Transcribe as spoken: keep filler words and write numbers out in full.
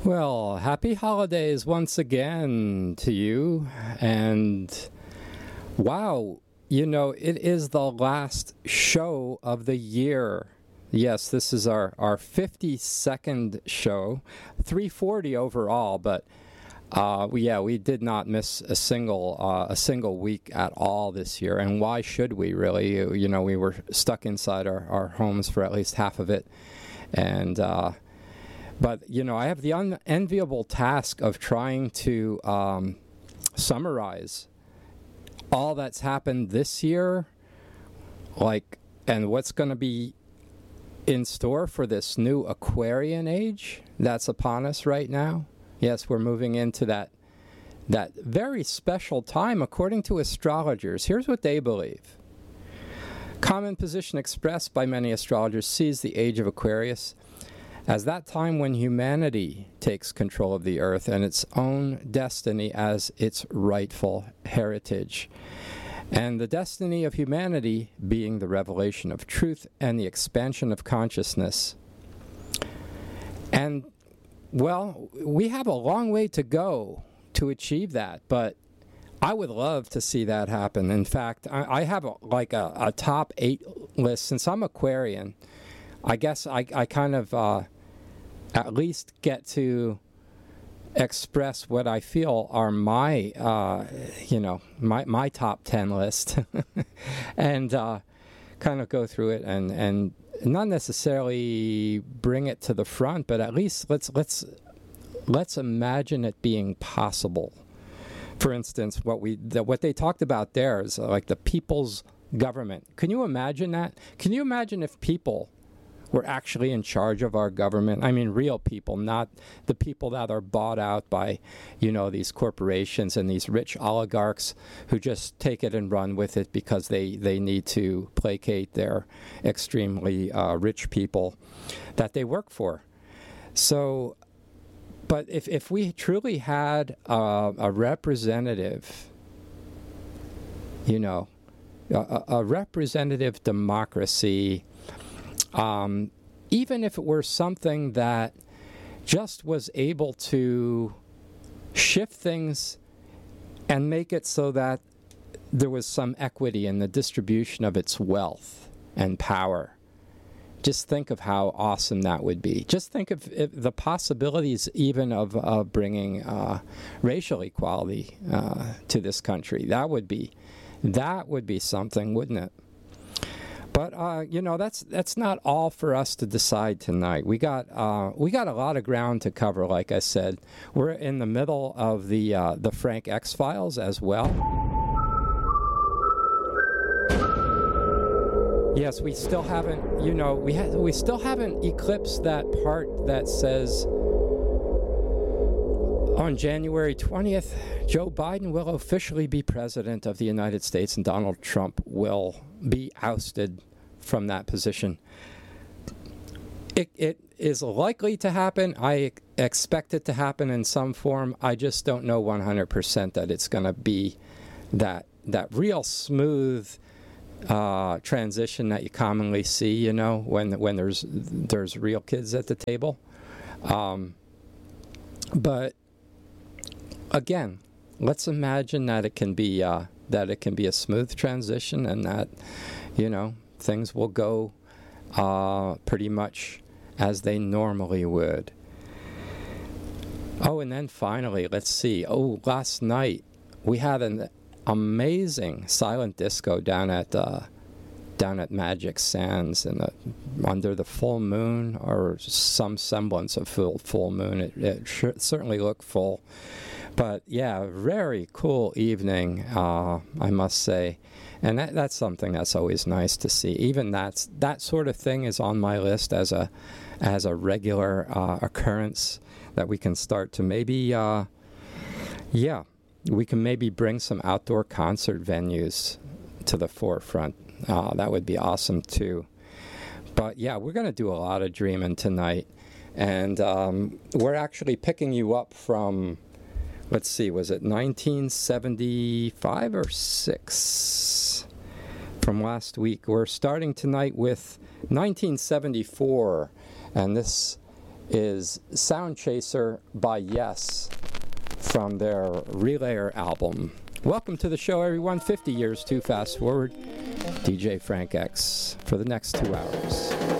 Well, happy holidays once again to you. And wow, you know, it is the last show of the year. Yes, this is our, our fifty-second show, three forty overall, but uh, we, yeah, we did not miss a single uh, a single week at all this year. And why should we really? You know, we were stuck inside our, our homes for at least half of it. And uh, But, you know, I have the unenviable task of trying to um, summarize all that's happened this year, like, and what's going to be in store for this new Aquarian age that's upon us right now. Yes, we're moving into that that very special time, according to astrologers. Here's what they believe. Common position expressed by many astrologers sees the age of Aquarius as that time when humanity takes control of the earth and its own destiny as its rightful heritage. And the destiny of humanity being the revelation of truth and the expansion of consciousness. And, well, we have a long way to go to achieve that, but I would love to see that happen. In fact, I, I have a, like a, a top eight list. Since I'm Aquarian, I guess I, I kind of uh, at least get to express what I feel are my, uh, you know, my, my top ten list, and uh, kind of go through it and, and not necessarily bring it to the front, but at least let's let's let's imagine it being possible. For instance, what we the, what they talked about there is like the people's government. Can you imagine that? Can you imagine if people were actually in charge of our government? I mean, real people, not the people that are bought out by, you know, these corporations and these rich oligarchs who just take it and run with it because they, they need to placate their extremely uh, rich people that they work for. So, but if, if we truly had uh, a representative, you know, a, a representative democracy, Um, even if it were something that just was able to shift things and make it so that there was some equity in the distribution of its wealth and power. Just think of how awesome that would be. Just think of, of the possibilities even of uh, bringing uh, racial equality uh, to this country. That would be, that would be something, wouldn't it? But uh, you know, that's that's not all for us to decide tonight. We got uh, we got a lot of ground to cover. Like I said, we're in the middle of the uh, the Frank X Files as well. Yes, we still haven't. You know, we ha- we still haven't eclipsed that part that says on January twentieth, Joe Biden will officially be president of the United States, and Donald Trump will be ousted from that position. It, it is likely to happen. I expect it to happen in some form. I just don't know one hundred percent that it's going to be that that real smooth uh, transition that you commonly see, you know, when when there's there's real kids at the table. Um, but again, let's imagine that it can be uh, that it can be a smooth transition, and that, you know, things will go uh, pretty much as they normally would. Oh, and then finally, let's see. Oh, last night we had an amazing silent disco down at uh, down at Magic Sands, in the, under the full moon, or some semblance of full full moon. It, it sure, certainly looked full. But yeah, very cool evening, uh, I must say, and that, that's something that's always nice to see. Even that's that sort of thing is on my list as a as a regular uh, occurrence that we can start to maybe, uh, yeah, we can maybe bring some outdoor concert venues to the forefront. Uh, that would be awesome too. But yeah, we're going to do a lot of dreaming tonight, and um, we're actually picking you up from. Let's see, was it nineteen seventy-five or six from last week? We're starting tonight with nineteen seventy-four, and this is Sound Chaser by Yes from their Relayer album. Welcome to the show, everyone. fifty years too fast forward. D J Frank X for the next two hours.